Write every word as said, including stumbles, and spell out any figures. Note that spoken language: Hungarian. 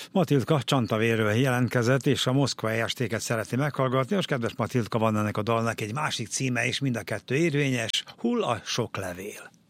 Matildka Csantavéről jelentkezett, és a moszkvai estéket szeretné meghallgatni. Most kedves Matildka, van ennek a dalnak egy másik címe is, mind a kettő érvényes, Hull a sok levél.